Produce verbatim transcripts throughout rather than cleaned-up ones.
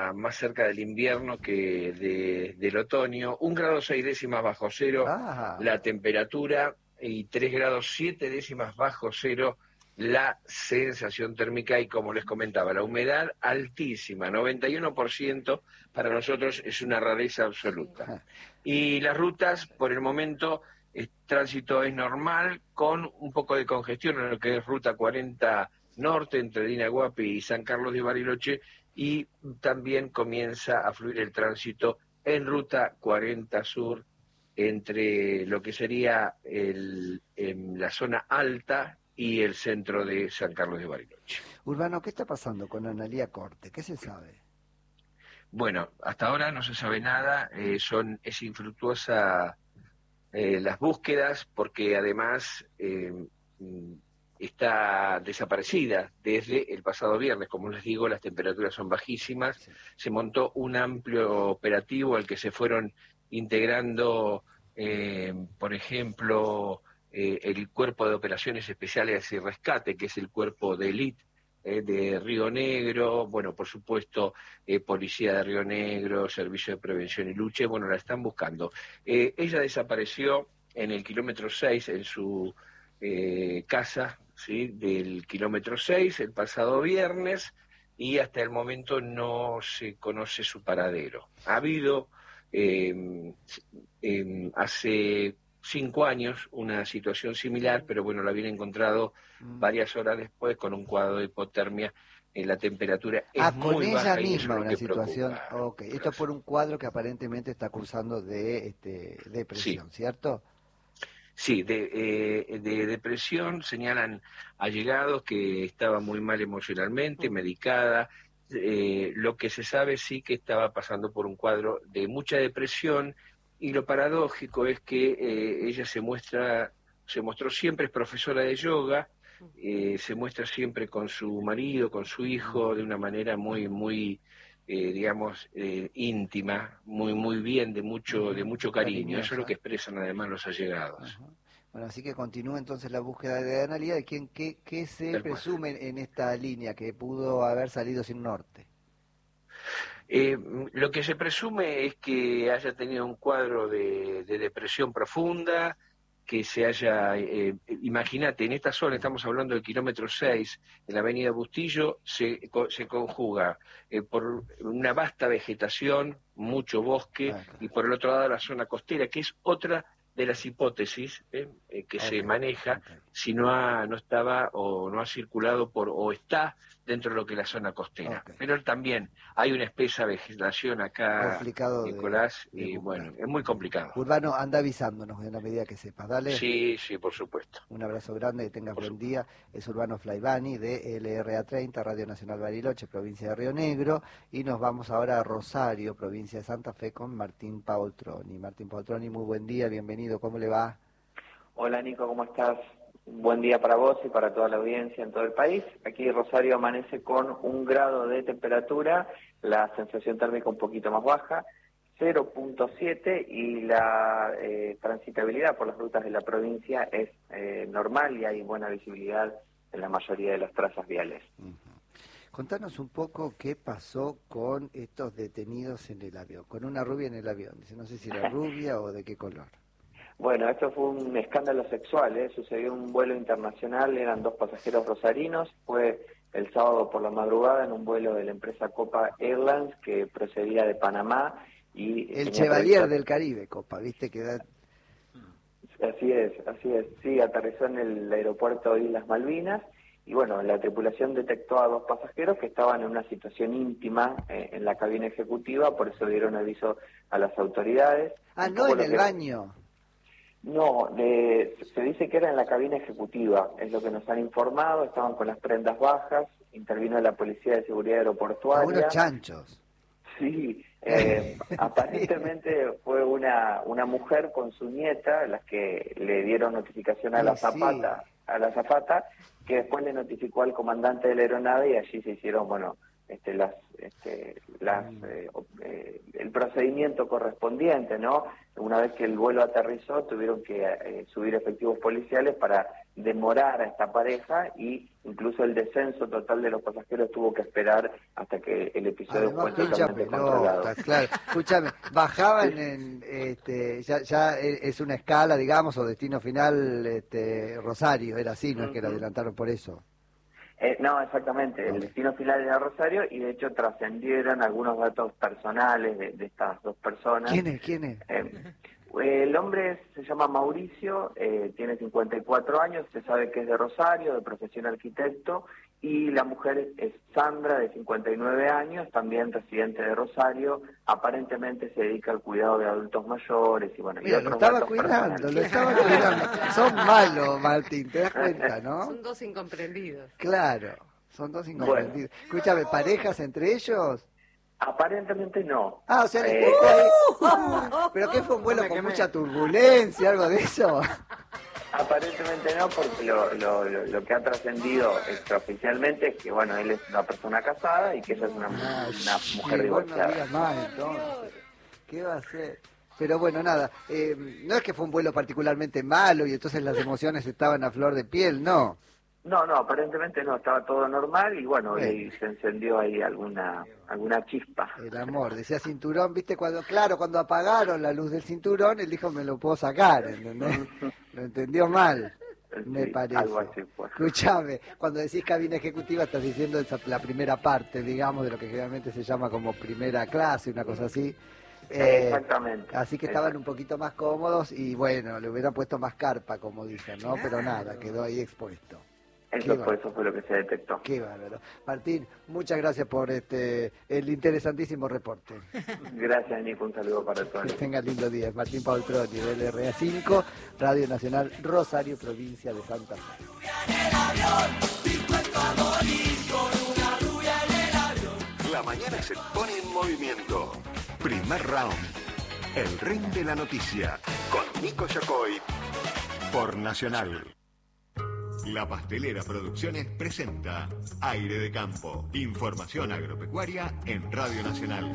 ya más cerca del invierno que de, del otoño. Un grado seis décimas bajo cero Ah. la temperatura y tres grados siete décimas bajo cero la sensación térmica, y como les comentaba, la humedad altísima, noventa y uno por ciento, para nosotros es una rareza absoluta. Y las rutas, por el momento, el tránsito es normal, con un poco de congestión en lo que es Ruta cuarenta Norte, entre Dinaguapi y San Carlos de Bariloche, y también comienza a fluir el tránsito en Ruta cuarenta Sur, entre lo que sería el, en la zona alta y el centro de San Carlos de Bariloche. Urbano, ¿qué está pasando con Analía Corte? ¿Qué se sabe? Bueno, hasta ahora no se sabe nada, eh, son es infructuosa eh, las búsquedas, porque además eh, está desaparecida desde el pasado viernes. Como les digo, las temperaturas son bajísimas. Sí. Se montó un amplio operativo al que se fueron integrando, eh, por ejemplo, eh, el Cuerpo de Operaciones Especiales y Rescate, que es el cuerpo de élite eh, de Río Negro, bueno, por supuesto, eh, Policía de Río Negro, Servicio de Prevención y Lucha, bueno, la están buscando. Eh, ella desapareció en el kilómetro seis, en su eh, casa, ¿sí?, del kilómetro seis, el pasado viernes, y hasta el momento no se conoce su paradero. Ha habido eh, eh, hace cinco años una situación similar, pero bueno, la habían encontrado varias horas después con un cuadro de hipotermia. En la temperatura es ah, muy con ella baja, misma, y eso es lo una que situación. preocupa. Okay. Esto es por un cuadro que aparentemente está acusando de este, depresión, sí. ¿Cierto? Sí, de, eh, de depresión. Señalan allegados que estaba muy mal emocionalmente, medicada. Eh, lo que se sabe sí que estaba pasando por un cuadro de mucha depresión, y lo paradójico es que eh, ella se muestra, se mostró siempre, es profesora de yoga, eh, se muestra siempre con su marido, con su hijo, de una manera muy, muy, eh, digamos, eh, íntima, muy, muy bien, de mucho, de mucho cariño. Cariñosa. Eso es lo que expresan además los allegados. Uh-huh. Bueno, así que continúa entonces la búsqueda de Analía. ¿De quién, qué, qué se Tal presume cual. En esta línea que pudo haber salido sin norte? Eh, lo que se presume es que haya tenido un cuadro de, de depresión profunda, que se haya, eh, imagínate, en esta zona, estamos hablando del kilómetro seis, en la avenida Bustillo, se, se conjuga eh, por una vasta vegetación, mucho bosque, ah, claro. Y por el otro lado la zona costera, que es otra de las hipótesis eh, eh, que okay. se maneja, okay. si no ha, no estaba o no ha circulado por, o está dentro de lo que es la zona costera. Okay. Pero también hay una espesa vegetación acá, complicado Nicolás, de, de y buscar. Bueno, es muy complicado. Urbano, anda avisándonos en la medida que sepas, dale. Sí, sí, por supuesto. Un abrazo grande, que tengas por buen supuesto. día. Es Urbano Flaivani de L R A treinta, Radio Nacional Bariloche, provincia de Río Negro, y nos vamos ahora a Rosario, provincia de Santa Fe, con Martín Paoltroni. Martín Paoltroni, muy buen día, bienvenido, ¿cómo le va? Hola Nico, ¿cómo estás? Un buen día para vos y para toda la audiencia en todo el país. Aquí Rosario amanece con un grado de temperatura, la sensación térmica un poquito más baja, cero punto siete, y la eh, transitabilidad por las rutas de la provincia es eh, normal y hay buena visibilidad en la mayoría de las trazas viales. Uh-huh. Contanos un poco qué pasó con estos detenidos en el avión, con una rubia en el avión. No sé si era rubia o de qué color. Bueno, esto fue un escándalo sexual, ¿eh? Sucedió en un vuelo internacional, eran dos pasajeros rosarinos, fue el sábado por la madrugada en un vuelo de la empresa Copa Airlines que procedía de Panamá. Y el Chevalier del Caribe, Copa, ¿viste? Que da... Así es, así es, sí, aterrizó en el aeropuerto de Islas Malvinas, y bueno, la tripulación detectó a dos pasajeros que estaban en una situación íntima eh, en la cabina ejecutiva, por eso dieron aviso a las autoridades. Ah, no, en el que... baño. No, de, se dice que era en la cabina ejecutiva, es lo que nos han informado, estaban con las prendas bajas, intervino la Policía de Seguridad Aeroportuaria. A unos chanchos. Sí, eh, aparentemente fue una una mujer con su nieta las que le dieron notificación a la azafata, sí. a la azafata, que después le notificó al comandante de la aeronave, y allí se hicieron, bueno, este las este las eh, eh, el procedimiento correspondiente, ¿no? una vez que el vuelo aterrizó, tuvieron que eh, subir efectivos policiales para demorar a esta pareja y incluso el descenso total de los pasajeros tuvo que esperar hasta que el episodio Además, fue totalmente controlado. Pelota, claro. Escúchame, bajaban en, este, ya, ya es una escala, digamos, o destino final, este, Rosario, era así, no es que lo adelantaron por eso. Eh, no, exactamente, el destino final era Rosario y de hecho trascendieron algunos datos personales de, de estas dos personas. ¿Quién es? ¿Quién es? Eh, el hombre se llama Mauricio, eh, tiene cincuenta y cuatro años, se sabe que es de Rosario, de profesión arquitecto, y la mujer es Sandra, de cincuenta y nueve años, también residente de Rosario, aparentemente se dedica al cuidado de adultos mayores y bueno, Mira, y lo otros estaba datos cuidando, personales. lo estaba cuidando. Son malos, Martín, te das cuenta, ¿no? Son dos incomprendidos. Claro, son dos incomprendidos. Bueno. Escúchame, ¿parejas entre ellos? Aparentemente no. Ah, o sea, le eh, tocó ahí. ¿Pero qué fue un vuelo con mucha turbulencia, algo de eso? Aparentemente no, porque lo, lo, lo, lo que ha trascendido extraoficialmente es que, bueno, él es una persona casada y que ella es una, Ah, una mujer sí, divorciada. No digas más, entonces. ¿Qué va a hacer? Pero bueno, nada, eh, no es que fue un vuelo particularmente malo y entonces las emociones estaban a flor de piel, no. No, no, aparentemente no, estaba todo normal y bueno, Bueno. y se encendió ahí alguna alguna chispa. El amor, decía cinturón, viste, cuando, claro, cuando apagaron la luz del cinturón, él dijo, me lo puedo sacar, ¿entendés? Lo entendió mal, me Sí, parece. algo así fue. Escuchame, cuando decís cabina ejecutiva estás diciendo esa, la primera parte, digamos, de lo que generalmente se llama como primera clase, una cosa así. Eh, Exactamente. Así que estaban un poquito más cómodos y bueno, le hubieran puesto más carpa, como dicen, ¿no? Pero nada, quedó ahí expuesto. Eso fue, eso fue lo que se detectó. Qué bárbaro. Martín, muchas gracias por este el interesantísimo reporte. Gracias, Nico, un saludo para todos. Que tengan lindo día. Martín Paultroni, del R A cinco, Radio Nacional Rosario, provincia de Santa Fe. La mañana se pone en movimiento. Primer round. El ring de la noticia. Con Nico Yacoy. Por Nacional. La Pastelera Producciones presenta Aire de Campo. Información agropecuaria en Radio Nacional.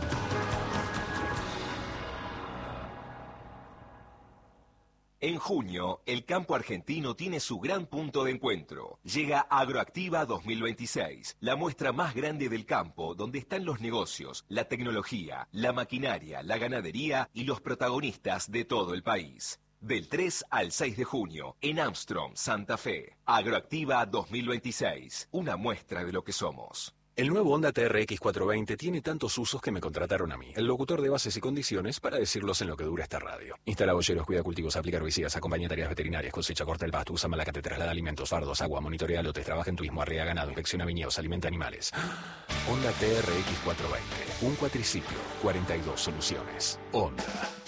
En junio, el campo argentino tiene su gran punto de encuentro. Llega Agroactiva dos mil veintiséis, la muestra más grande del campo, donde están los negocios, la tecnología, la maquinaria, la ganadería y los protagonistas de todo el país. Del tres al seis de junio, en Armstrong, Santa Fe. Agroactiva dos mil veintiséis, una muestra de lo que somos. El nuevo Honda T R X cuatrocientos veinte tiene tantos usos que me contrataron a mí, el locutor de bases y condiciones, para decirlos en lo que dura esta radio. Instala boyeros, cuida cultivos, aplica herbicidas, acompaña tareas veterinarias, cosecha, corta el pasto, usa malacate, traslada alimentos, fardos, agua, monitorea lotes, trabaja en turismo, arrea ganado, inspecciona viñedos, alimenta animales. Honda T R X cuatrocientos veinte, un cuatriciclo, cuarenta y dos soluciones. Honda.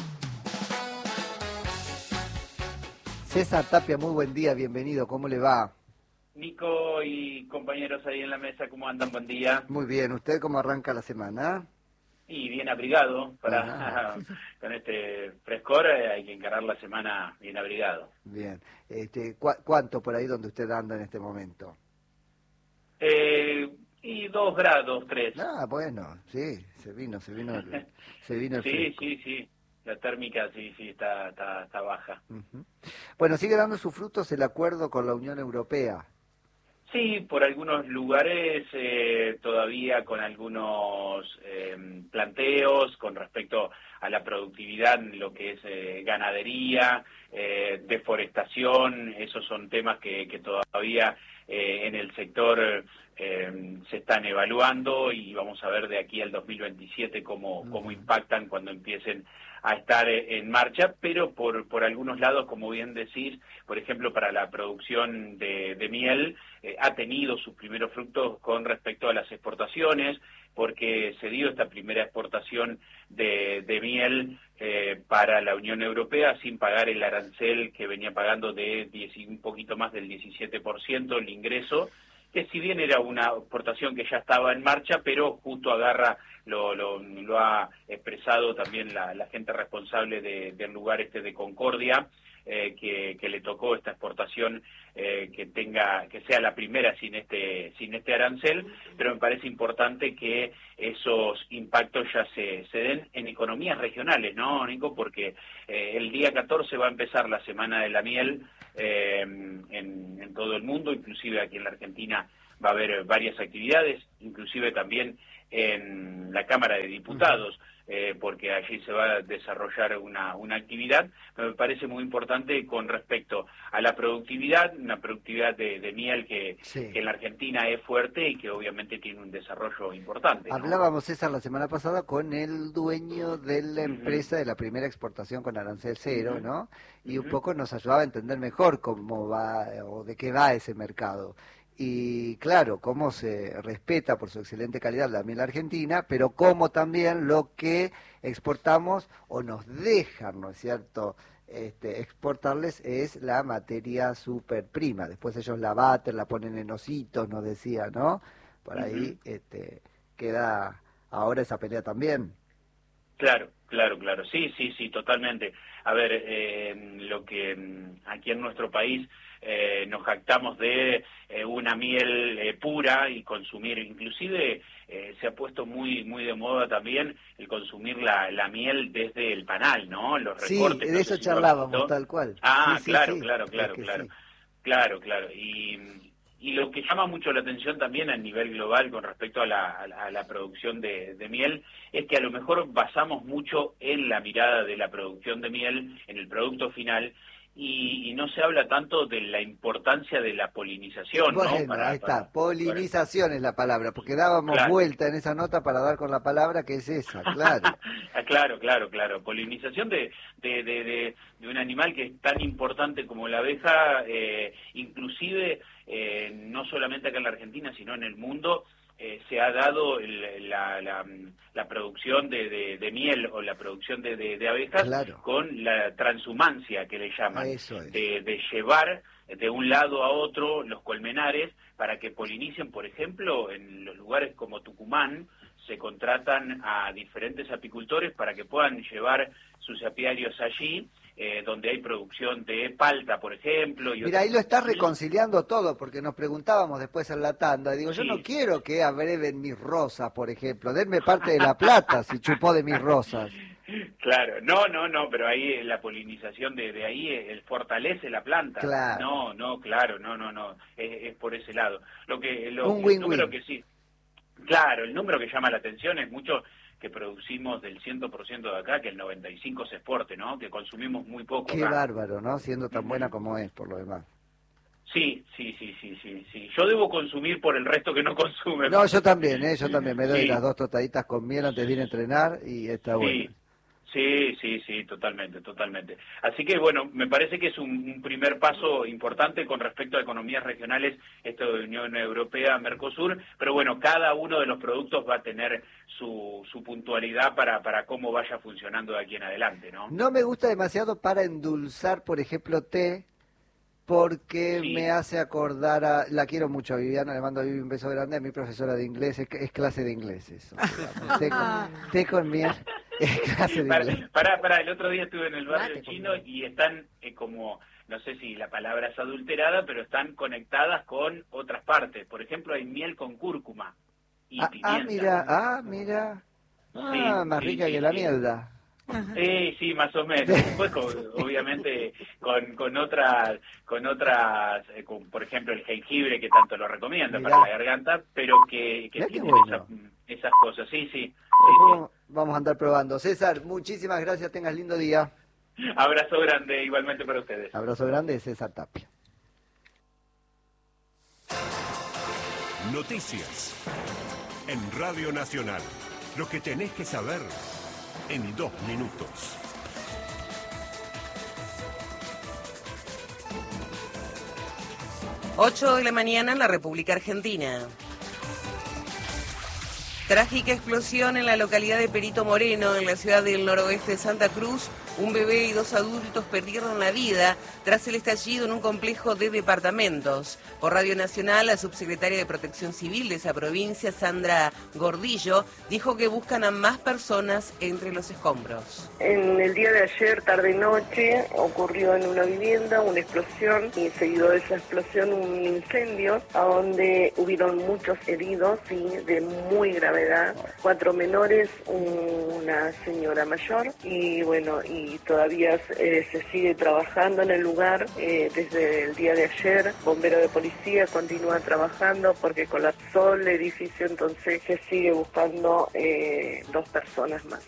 César Tapia, muy buen día, bienvenido, ¿cómo le va? Nico y compañeros ahí en la mesa, ¿cómo andan? Buen día. Muy bien, ¿usted cómo arranca la semana? Y bien abrigado, para con este frescor eh, hay que encarar la semana bien abrigado. Bien, este, ¿cu ¿cuánto por ahí donde usted anda en este momento? Eh, y dos grados, tres. Ah, bueno, sí, se vino, se vino el, se vino el Sí, fresco. sí, sí, la térmica sí, sí, está, está, está baja. Uh-huh. Bueno, sigue dando sus frutos el acuerdo con la Unión Europea. Sí, por algunos lugares eh, todavía con algunos eh, planteos con respecto a la productividad en lo que es eh, ganadería, eh, deforestación, esos son temas que, que todavía eh, en el sector eh, se están evaluando y vamos a ver de aquí al dos mil veintisiete cómo, cómo impactan cuando empiecen a estar en marcha, pero por, por algunos lados, como bien decís, por ejemplo, para la producción de, de miel, eh, ha tenido sus primeros frutos con respecto a las exportaciones, porque se dio esta primera exportación de, de miel eh, para la Unión Europea sin pagar el arancel que venía pagando de diez, un poquito más del diecisiete por ciento el ingreso, que si bien era una exportación que ya estaba en marcha, pero justo agarra, lo, lo, lo ha expresado también la, la gente responsable de, del lugar este de Concordia, eh, que, que le tocó esta exportación eh, que tenga, que sea la primera sin este, sin este arancel, pero me parece importante que esos impactos ya se, se den en economías regionales, ¿no, Nico? Porque eh, el día catorce va a empezar la Semana de la Miel eh, en, en todo el mundo, inclusive aquí en la Argentina va a haber varias actividades, inclusive también en la Cámara de Diputados, eh, porque allí se va a desarrollar una, una actividad. Me parece muy importante con respecto a la productividad, una productividad de, de miel que, sí. que en la Argentina es fuerte y que obviamente tiene un desarrollo importante, ¿no? Hablábamos, César, la semana pasada con el dueño de la empresa uh-huh. de la primera exportación con arancel cero, uh-huh. ¿no? Y uh-huh. un poco nos ayudaba a entender mejor cómo va o de qué va ese mercado. Y claro, cómo se respeta por su excelente calidad la miel argentina, pero cómo también lo que exportamos o nos dejan, ¿no es cierto?, este, exportarles es la materia super prima. Después ellos la baten, la ponen en ositos, nos decía, ¿no? Por ahí uh-huh. este, queda ahora esa pelea también. Claro, claro, claro. Sí, sí, sí, totalmente. A ver, eh, lo que aquí en nuestro país eh, nos jactamos de eh, una miel eh, pura y consumir, inclusive eh, se ha puesto muy muy de moda también el consumir la, la miel desde el panal, ¿no? Los recortes. Sí, de eso charlábamos, tal cual. Ah, sí, sí, claro, sí, claro, claro, claro, sí. claro, claro. Y... Y lo que llama mucho la atención también a nivel global con respecto a la, a la, a la producción de, de miel es que a lo mejor basamos mucho en la mirada de la producción de miel, en el producto final, y, y no se habla tanto de la importancia de la polinización, bueno, ¿no? Para, ahí está, para, polinización para... es la palabra, porque dábamos claro. vuelta en esa nota para dar con la palabra que es esa, claro. claro, claro, claro, polinización de, de, de, de, de un animal que es tan importante como la abeja, eh, inclusive... Eh, no solamente acá en la Argentina, sino en el mundo, eh, se ha dado el, la, la, la producción de, de, de miel o la producción de, de, de abejas claro. con la transhumancia, que le llaman, Eso es. de, de llevar de un lado a otro los colmenares para que polinicen. Por ejemplo, en los lugares como Tucumán, se contratan a diferentes apicultores para que puedan llevar sus apiarios allí, eh, donde hay producción de palta, por ejemplo. Y Mira, ahí lo estás reconciliando todo, porque nos preguntábamos después en la tanda, digo, yo sí. no quiero que abreven mis rosas, por ejemplo, denme parte de la plata si chupó de mis rosas. Claro, no, no, no, pero ahí la polinización de, de ahí el fortalece la planta. Claro. No, no, claro, no, no, no, es, es por ese lado. Lo que, lo, Un win-win. El número que sí, claro, el número que llama la atención es mucho que producimos del cien por ciento de acá, que el noventa y cinco por ciento se exporte, ¿no? Que consumimos muy poco. Qué acá. Bárbaro, ¿no? Siendo tan buena como es, por lo demás. Sí, sí, sí, sí, sí, sí. Yo debo consumir por el resto que no consume. No, yo también, ¿eh? Yo también me doy sí. las dos tostaditas con miel antes de ir a entrenar y está sí. bueno. Sí, sí, sí, totalmente, totalmente. Así que, bueno, me parece que es un, un primer paso importante con respecto a economías regionales, esto de Unión Europea, Mercosur, pero bueno, cada uno de los productos va a tener su, su puntualidad para, para cómo vaya funcionando de aquí en adelante, ¿no? No me gusta demasiado para endulzar, por ejemplo, té, porque sí. me hace acordar a... La quiero mucho a Viviana, le mando a Vivi un beso grande, a mi profesora de inglés, es, es clase de inglés eso. té, con, té con miel, es clase de para, inglés. Pará, pará, el otro día estuve en el barrio chino y están eh, como, no sé si la palabra es adulterada, pero están conectadas con otras partes. Por ejemplo, hay miel con cúrcuma y ah, pimienta. Ah, mira, ah, mira. Ah, sí, más sí, rica sí, que sí. la mierda. Sí, sí, más o menos. Después, con, obviamente, con, con otras, con otras, eh, con, por ejemplo, el jengibre, que tanto lo recomiendo Mirá. para la garganta, pero que, que tiene bueno. esa, esas cosas. Sí, sí. sí, vamos, sí. vamos a andar probando. César, muchísimas gracias, tengas lindo día. Abrazo grande, igualmente para ustedes. Abrazo grande, César Tapia. Noticias en Radio Nacional. Lo que tenés que saber en dos minutos. ocho de la mañana en la República Argentina. Trágica explosión en la localidad de Perito Moreno, en la ciudad del noroeste de Santa Cruz. Un bebé y dos adultos perdieron la vida tras el estallido en un complejo de departamentos. Por Radio Nacional, la subsecretaria de Protección Civil de esa provincia, Sandra Gordillo, dijo que buscan a más personas entre los escombros. En el día de ayer, tarde-noche, ocurrió en una vivienda una explosión y seguido de esa explosión un incendio a donde hubieron muchos heridos y de muy gravedad, cuatro menores, una señora mayor y bueno, y todavía eh, se sigue trabajando en el lugar eh, desde el día de ayer. Bombero de policía continúa trabajando porque colapsó el edificio, entonces se sigue buscando eh, dos personas más.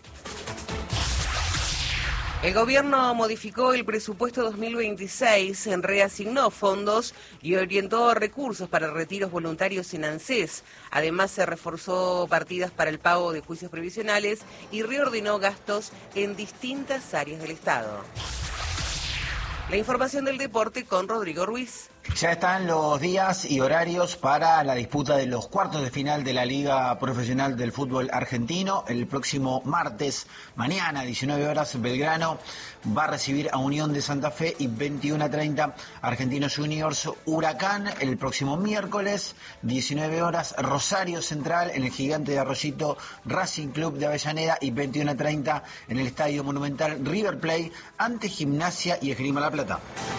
El gobierno modificó el presupuesto dos mil veintiséis, reasignó fondos y orientó recursos para retiros voluntarios en ANSES. Además, se reforzó partidas para el pago de juicios previsionales y reordenó gastos en distintas áreas del Estado. La información del deporte con Rodrigo Ruiz. Ya están los días y horarios para la disputa de los cuartos de final de la Liga Profesional del Fútbol Argentino. El próximo martes, mañana, diecinueve horas, Belgrano va a recibir a Unión de Santa Fe y veintiuno treinta Argentinos Juniors Huracán. El próximo miércoles, diecinueve horas, Rosario Central en el Gigante de Arroyito Racing Club de Avellaneda y veintiuno treinta en el Estadio Monumental River Plate ante Gimnasia y Esgrima La Plata.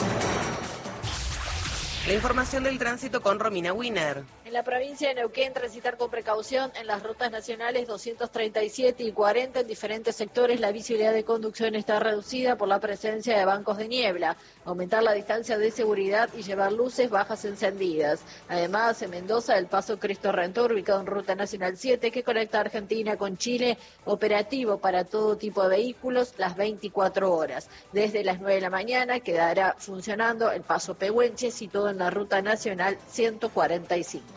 La información del tránsito con Romina Wiener. En la provincia de Neuquén, transitar con precaución en las rutas nacionales doscientos treinta y siete y cuarenta en diferentes sectores. La visibilidad de conducción está reducida por la presencia de bancos de niebla. Aumentar la distancia de seguridad y llevar luces bajas encendidas. Además, en Mendoza, el paso Cristo Redentor, ubicado en Ruta Nacional siete, que conecta Argentina con Chile, operativo para todo tipo de vehículos las veinticuatro horas. Desde las nueve de la mañana quedará funcionando el paso Pehuenche, situado en la Ruta Nacional ciento cuarenta y cinco.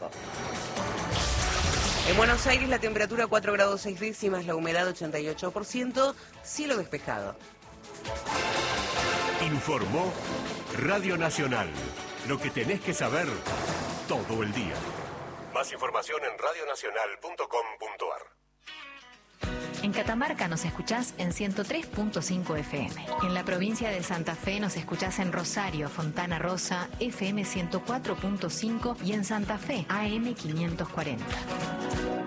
En Buenos Aires la temperatura cuatro grados seis décimas, la humedad ochenta y ocho por ciento, cielo despejado. Informó Radio Nacional. Lo que tenés que saber todo el día. Más información en radio nacional punto com punto a r. En Catamarca nos escuchás en ciento tres punto cinco F M. En la provincia de Santa Fe nos escuchás en Rosario, Fontana Rosa, F M ciento cuatro punto cinco y en Santa Fe, A M quinientos cuarenta.